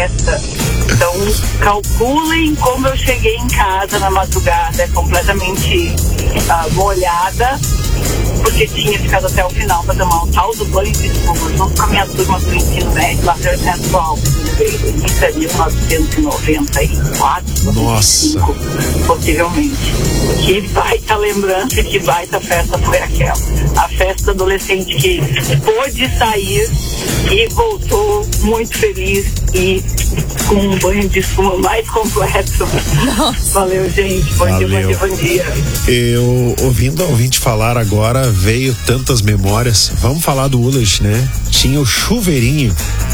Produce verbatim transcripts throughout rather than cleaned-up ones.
festa. Então, calculem como eu cheguei em casa na madrugada, completamente uh, molhada, porque tinha ficado até o final para tomar um tal do banho de espuma, junto com a minha turma do ensino médio, lá do Ernesto Alves, isso é mil novecentos e noventa e quatro, Nossa. noventa e cinco, possivelmente. Que baita lembrança, que baita festa foi aquela. A festa adolescente que pôde sair e voltou muito feliz e com um banho de espuma mais completo. Nossa. Valeu, gente. Bom Valeu. dia, bom dia, bom dia. Eu, ouvindo a ouvinte falar agora, veio tantas memórias. Vamos falar do Ullage, né? Tinha o chuveirinho.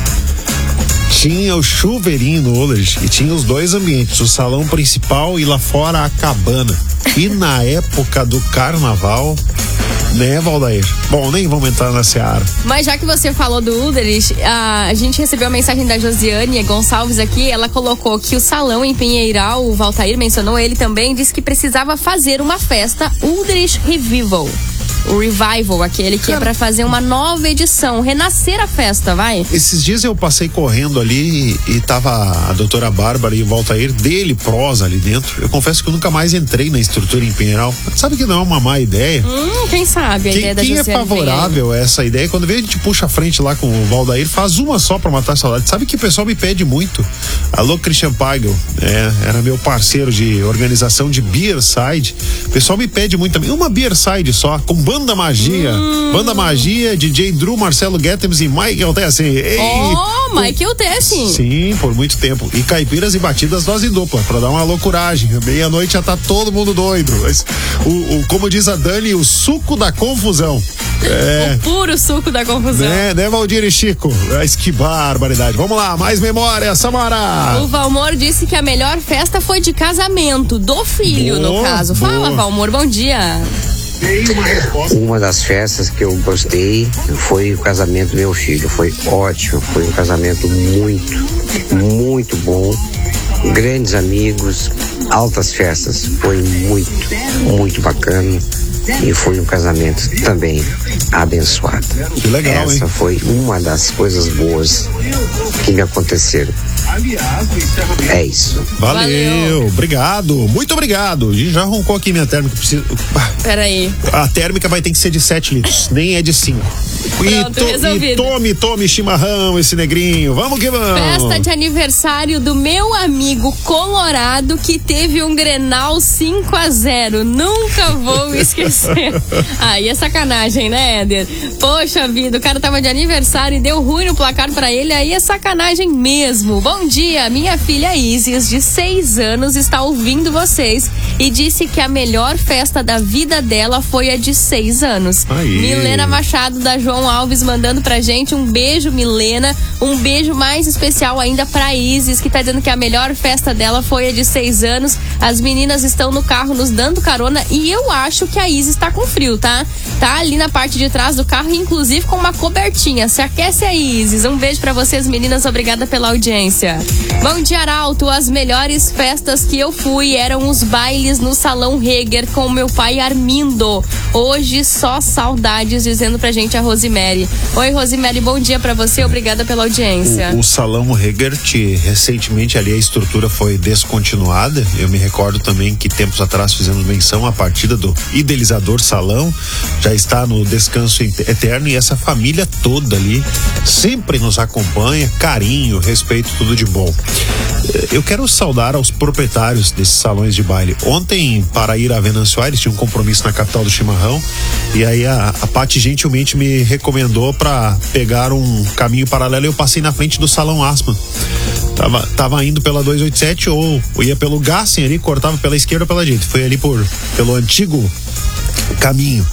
Tinha o chuveirinho no Ullage e tinha os dois ambientes, o salão principal e lá fora a cabana. E na época do carnaval, né, Valdair? Bom, nem vamos entrar na seara. Mas já que você falou do Ullage, a, a gente recebeu a mensagem da Josiane Gonçalves aqui. Ela colocou que o salão em Pinheiral, o Valtair mencionou ele também, disse que precisava fazer uma festa Ullage Revival. O Revival, aquele que Cara, é pra fazer uma nova edição, renascer a festa, vai. Esses dias eu passei correndo ali e, e tava a doutora Bárbara e o Valtair dele prosa ali dentro. Eu confesso que eu nunca mais entrei na estrutura em Pinheiral. Sabe que não é uma má ideia? Hum, quem sabe a quem, ideia da Quem é favorável a essa ideia? Quando vem a gente puxa a frente lá com o Valdair, faz uma só pra matar a saudade. Sabe que o pessoal me pede muito. Alô, Christian Pagel, é, era meu parceiro de organização de Beerside. O pessoal me pede muito também. Uma Beerside só, com Banda Magia. Hum. Banda Magia, D J Drew, Marcelo Guetems e Michael Tessin. Oh, Michael Tessin. Sim, por muito tempo. E caipiras e batidas dose dupla, pra dar uma loucuragem. Meia-noite já tá todo mundo doido. Mas, o, o, como diz a Dani, o suco da confusão. É, o puro suco da confusão. Né, né, Valdir e Chico? Mas que barbaridade. Vamos lá, mais memória, Samara. O Valmor disse que a melhor festa foi de casamento, do filho, boa, no caso. Boa. Fala, Valmor, bom dia. Uma das festas que eu gostei foi o casamento do meu filho. Foi ótimo, foi um casamento muito, muito bom. Grandes amigos, altas festas. Foi muito, muito bacana. E foi um casamento também abençoado. Que legal, Essa hein? foi uma das coisas boas que me aconteceram. É isso. Valeu, Valeu. Obrigado, muito obrigado. A gente já roncou aqui minha térmica. Preciso... Peraí. A térmica vai ter que ser de sete litros, nem é de cinco. Pronto, e, to, resolvido. e tome, tome chimarrão, esse negrinho. Vamos que vamos. Festa de aniversário do meu amigo Colorado que teve um Grenal cinco a zero. Nunca vou esquecer. Aí é sacanagem, né, Éder? Poxa vida, o cara tava de aniversário e deu ruim no placar pra ele. Aí é sacanagem mesmo. Bom dia, minha filha Isis, de seis anos, está ouvindo vocês e disse que a melhor festa da vida dela foi a de seis anos. Aí. Milena Machado, da João Alves, mandando pra gente um beijo, Milena. Um beijo mais especial ainda pra Isis, que tá dizendo que a melhor festa dela foi a de seis anos. As meninas estão no carro nos dando carona e eu acho que a Isis tá com frio, tá? Tá ali na parte de trás do carro, inclusive com uma cobertinha. Se aquece aí, Isis. Um beijo pra vocês, meninas. Obrigada pela audiência. Bom dia, Arauto. As melhores festas que eu fui eram os bailes no Salão Heger com meu pai Armindo. Hoje só saudades, dizendo pra gente a Rosemary. Oi, Rosemary, bom dia pra você. Obrigada pela audiência. O, o Salão Hegert, recentemente ali a estrutura foi descontinuada. Eu me recordo também que tempos atrás fizemos menção à partida do idealizador Salão. Já está no descanso eterno e essa família toda ali sempre nos acompanha. Carinho, respeito, tudo de bom. Eu quero saudar aos proprietários desses salões de baile. Ontem, para ir a Venâncio Aires, tinha um compromisso na capital do chimarrão e aí a, a Paty gentilmente me recomendou para pegar um caminho paralelo e eu passei na frente do Salão Asman. Tava, tava indo pela duzentos e oitenta e sete ou ia pelo Gassen ali, cortava pela esquerda ou pela direita. Foi ali por, pelo antigo caminho.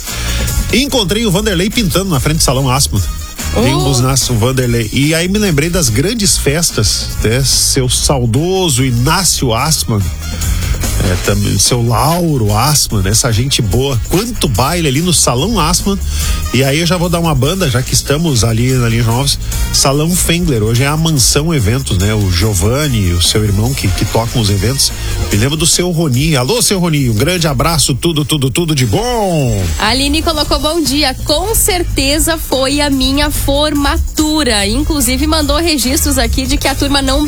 E encontrei o Vanderlei pintando na frente do Salão Asman. Vem um buzinaço, Vanderlei. E aí me lembrei das grandes festas, né? Seu saudoso Inácio Asman, é, também, seu Lauro Asman, essa gente boa. Quanto baile ali no Salão Asman. E aí eu já vou dar uma banda, já que estamos ali na linha Novos. Salão Fengler, hoje é a Mansão Eventos, né? O Giovanni, o seu irmão que, que tocam os eventos. Me lembro do seu Roni. Alô, seu Roni, um grande abraço, tudo, tudo, tudo de bom. A Aline colocou bom dia. Com certeza foi a minha formatura. Inclusive mandou registros aqui de que a turma não